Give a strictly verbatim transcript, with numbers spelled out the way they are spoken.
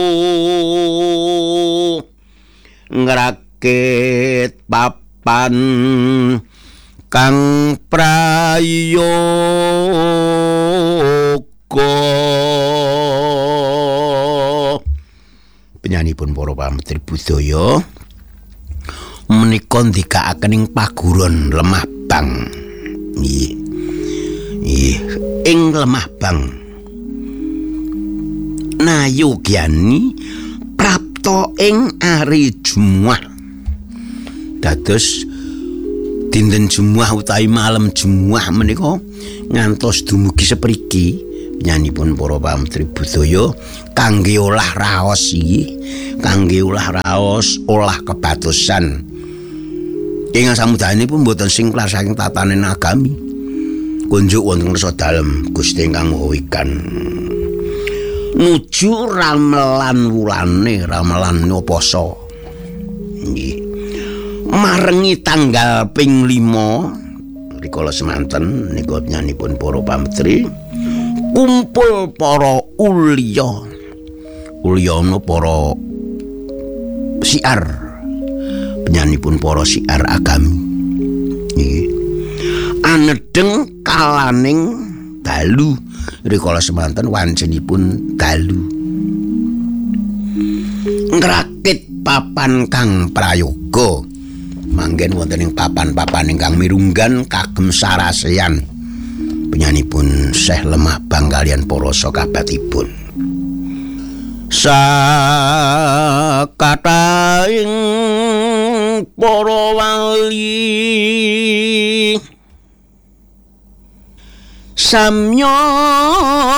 ngrakit papan kang prayoga. Penyanipun para pametri budaya menika ndikaaken ing paguron Lemah Bang. Nggih. Nggih, ing Lemah Bang. Nayogyani prapta ing ari Jumat. Dados dinten Jumat utawi malam Jumat menika ngantos dumugi sepriki penyanipun para pametri budaya kangge olah raos iki, kangge olah raos, olah kebatosan. Ingkang samudayanipun boten sing saking tatanen agami. Kunjuk wonten kersa dalem Gusti ingkang Maha nuju ramelan wulane, ramelan poso. Nggih. Marengi tanggal ping lima rikala semanten nika nyanipun para pametri kumpul para ulya. Ulya menika para siar. Penyanipun para siar agami. Nggih. Anedeng kalaning dalu rikala semanten wancenipun dalu. Ngrakit papan kang prayoga. Manggen wonten ing papan-papan ingkang mirunggan kagem saraseyan penyanipun Syekh Lemah Bang kaliyan para sakabatipun. Sakataing para wali samya